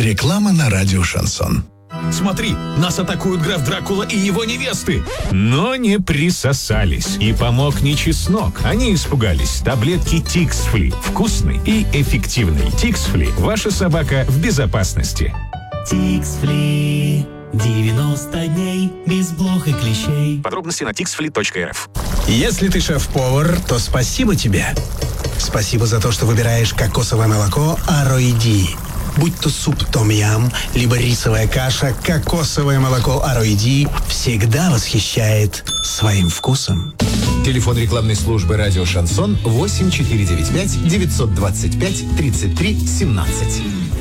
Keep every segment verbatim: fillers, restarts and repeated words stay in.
Реклама на радио «Шансон». Смотри, нас атакуют граф Дракула и его невесты. Но не присосались. И помог не чеснок. Они испугались. Таблетки Тиксфли. Вкусный и эффективный. Тиксфли. Ваша собака в безопасности. Тиксфли. девяносто дней без блох и клещей. Подробности на тиксфли точка эр эф. Если ты шеф-повар, то спасибо тебе. Спасибо за то, что выбираешь кокосовое молоко Ароиди. Будь то суп том-ям, либо рисовая каша, кокосовое молоко Ароиди всегда восхищает своим вкусом. Телефон рекламной службы «Радио Шансон» восемь четыре девять пять девятьсот двадцать пять тридцать три семнадцать.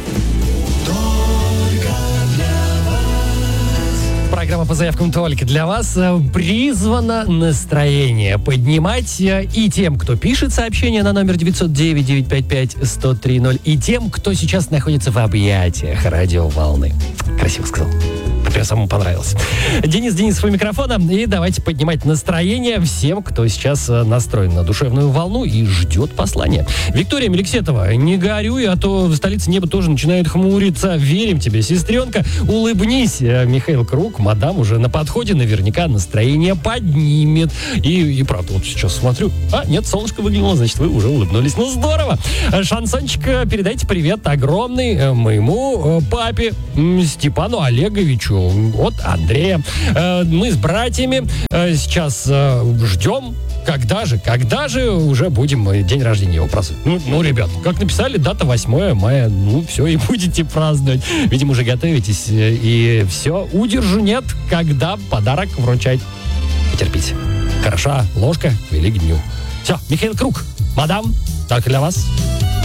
Программа по заявкам только для вас призвана настроение поднимать и тем, кто пишет сообщение на номер девятьсот девять девятьсот пятьдесят пять сто три ноль, и тем, кто сейчас находится в объятиях радиоволны. Красиво сказал. Мне самому понравилось. Денис Денисов у микрофона. И давайте поднимать настроение всем, кто сейчас настроен на душевную волну и ждет послания. Виктория Меликсетова, не горюй, а то в столице небо тоже начинает хмуриться. Верим тебе, сестренка. Улыбнись. Михаил Круг, мадам, уже на подходе. Наверняка настроение поднимет. И, и правда, вот сейчас смотрю. А, нет, солнышко выглянуло, значит, вы уже улыбнулись. Ну, здорово. Шансончик, передайте привет огромный моему папе Степану Олеговичу от Андрея. Мы с братьями сейчас ждем, когда же, когда же уже будем день рождения его праздновать. Ну, ну, ребят, как написали, дата восьмое мая, ну, все, и будете праздновать. Видимо, уже готовитесь, и все, удержу нет, когда подарок вручать. Потерпите. Хороша ложка к Великдню. Все, Михаил Круг, мадам, только для вас.